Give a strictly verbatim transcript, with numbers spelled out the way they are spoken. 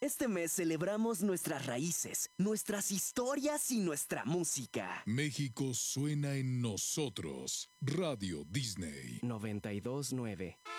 Este mes celebramos nuestras raíces, nuestras historias y nuestra música. México suena en nosotros. Radio Disney noventa y dos nueve.